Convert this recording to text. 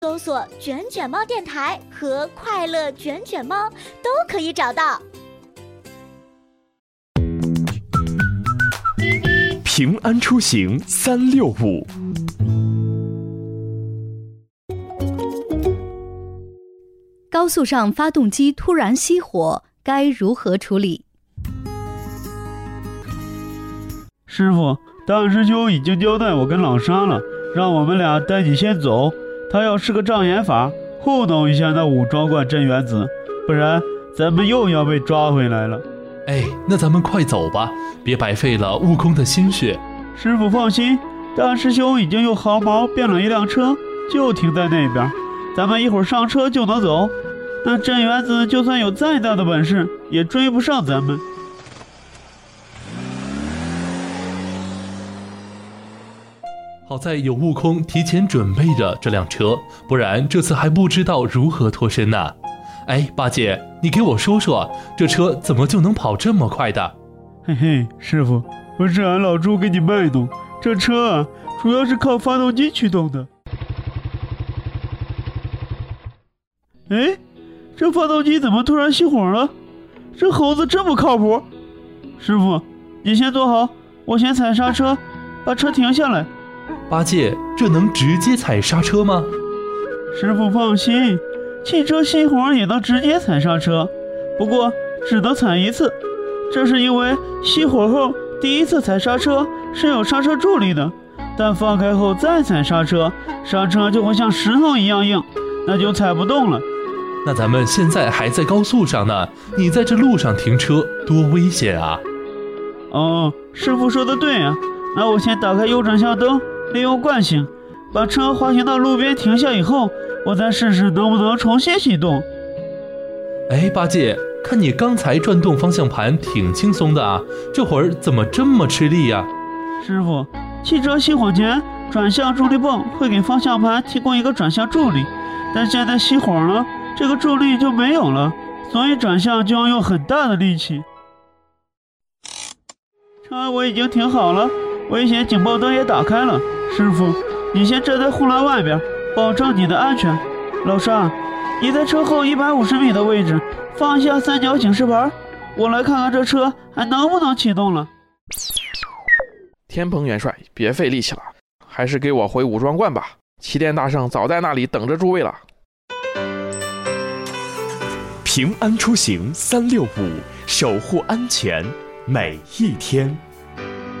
搜索卷卷猫电台和快乐卷卷猫都可以找到。 平安出行365。 高速上发动机突然熄火，该如何处理？ 师傅，大师兄已经交代我跟老沙了，让我们俩带你先走。他要是个障眼法，糊弄一下那武装观真元子，不然咱们又要被抓回来了。 那咱们快走吧，别白费了悟空的心血。 师傅放心，大师兄已经用毫毛变了一辆车，就停在那边，咱们一会儿上车就能走。那真元子就算有再大的本事，也追不上咱们。 好在有悟空提前准备着这辆车，不然这次还不知道如何脱身呢。八戒，你给我说说，这车怎么就能跑这么快的？ 嘿嘿，师傅，不是俺老猪给你卖弄，这车啊，主要是靠发动机驱动的。这发动机怎么突然熄火了？这猴子这么靠谱？师傅，你先坐好，我先踩刹车，把车停下来。 八戒，这能直接踩刹车吗？ 师傅放心，汽车熄火也能直接踩刹车，不过只能踩一次。这是因为熄火后第一次踩刹车是有刹车助力的，但放开后再踩刹车，刹车就会像石头一样硬，那就踩不动了。 那咱们现在还在高速上呢，你在这路上停车多危险啊！ 师傅说的对啊，那我先打开右转向灯，利用惯性把车滑行到路边停下以后，我再试试能不能重新启动。 八戒，看你刚才转动方向盘挺轻松的啊，这会儿怎么这么吃力呀？ 师傅，汽车熄火前转向助力泵会给方向盘提供一个转向助力，但现在熄火了，这个助力就没有了，所以转向就要用很大的力气。车我已经停好了，危险警报灯也打开了。师傅，你先站在护栏外边，保证你的安全。老沙，你在车后150米的位置放下三角警示牌，我来看看这车还能不能启动了。 天蓬元帅，别费力气了，还是给我回武装观吧。齐天大圣早在那里等着诸位了。 平安出行365，守护安全每一天。